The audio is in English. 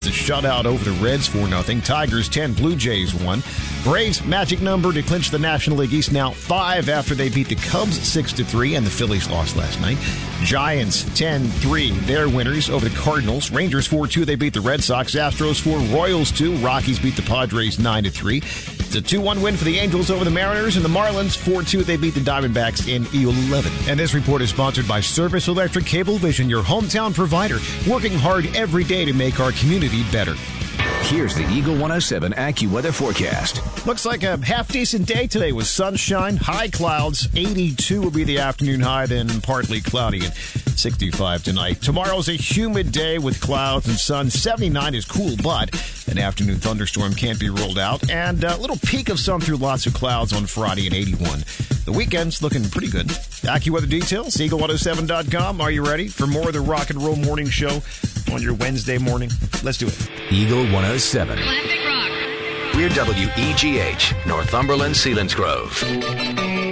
a shutout over the Reds 4-0. Tigers 10, Blue Jays 1. Braves magic number to clinch the National League East now 5 after they beat the Cubs 6-3 and the Phillies lost last night. Giants 10-3, they're winners over the Cardinals. Rangers 4-2, they beat the Red Sox. Astros 4, Royals 2. Rockies beat the Padres 9-3. It's a 2-1 win for the Angels over the Mariners, and the Marlins 4-2, they beat the Diamondbacks in 11. And this report is sponsored by Service Electric Cablevision, your hometown provider, working hard every day to make our community better. Here's the Eagle 107 AccuWeather forecast. Looks like a half-decent day today with sunshine, high clouds. 82 will be the afternoon high, then partly cloudy and 65 tonight. Tomorrow's a humid day with clouds and sun. 79 is cool, but an afternoon thunderstorm can't be ruled out. And a little peak of sun through lots of clouds on Friday at 81. The weekend's looking pretty good. AccuWeather details, Eagle107.com. Are you ready for more of the Rock and Roll Morning Show on your Wednesday morning? Let's do it. Eagle 107. Classic rock. We're WEGH, Northumberland, Selinsgrove.